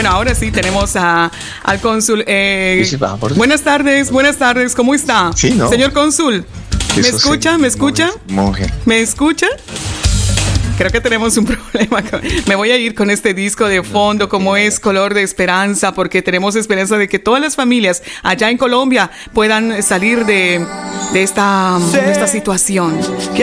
Bueno, ahora sí tenemos al cónsul. Buenas tardes, ¿cómo está? Sí, ¿no? Señor cónsul, ¿me escucha? Monje. ¿Me escucha? Creo que tenemos un problema. Me voy a ir con este disco de fondo, como es Color de Esperanza, porque tenemos esperanza de que todas las familias allá en Colombia puedan salir de esta situación.